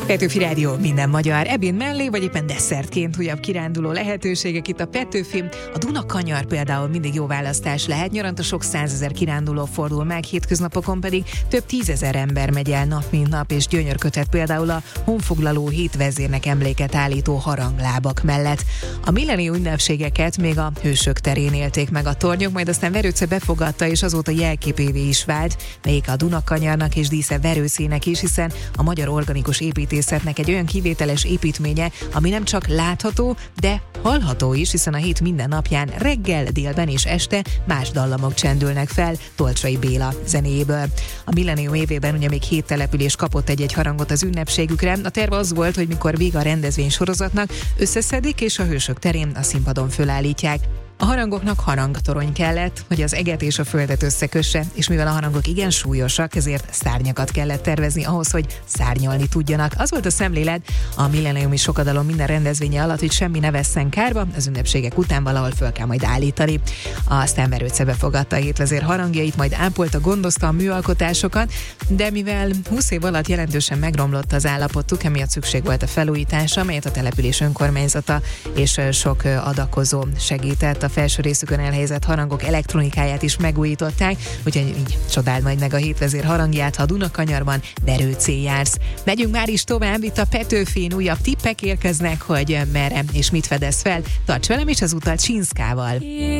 Petőfi Rádió, minden magyar, ebéd mellé, vagy éppen desszertként újabb kiránduló lehetőségek itt a Petőfi. A Duna-kanyar például mindig jó választás lehet, nyaranta sok 100 000 kiránduló fordul meg, hétköznapokon pedig több 10 000 ember megy el nap mint nap, és gyönyörködhet például a honfoglaló hétvezérnek emléket állító haranglábak mellett. A millennium ünnepségeket még a Hősök terén élték meg a tornyok, majd aztán Verőce befogadta, és azóta jelképévé is vált, melyik a Duna-kanyarnak és dísze Verőcének is, hiszen a magyar organikus építészetnek egy olyan kivételes építménye, ami nem csak látható, de hallható is, hiszen a hét minden napján reggel, délben és este más dallamok csendülnek fel Tolcsai Béla zenéjéből. A millennium évében ugye még 7 település kapott egy harangot az ünnepségükre. A terv az volt, hogy mikor vége a rendezvény sorozatnak, összeszedik és a Hősök terén a színpadon fölállítják. A harangoknak harangtorony kellett, hogy az eget és a földet összekösse, és mivel a harangok igen súlyosak, ezért szárnyakat kellett tervezni ahhoz, hogy szárnyalni tudjanak. Az volt a szemlélet a millenniumi sokadalom minden rendezvénye alatt, hogy semmi ne vesszen kárba, az ünnepségek után valahol föl kell majd állítani. Aztán Verőce befogadta a hétvezér harangjait, majd ápolta, gondozta a műalkotásokat, de mivel 20 év alatt jelentősen megromlott az állapotuk, emiatt szükség volt a felújításra, amelyet a település önkormányzata és sok adakozó segített. A felső részükön elhelyezett harangok elektronikáját is megújították, úgyhogy így csodáld majd meg a hétvezér harangját, ha a Duna-kanyarban Verőcén jársz. Megyünk már is tovább, itt a Petőfin újabb tippek érkeznek, hogy merre és mit fedez fel. Tarts velem és az utat Csinszkával!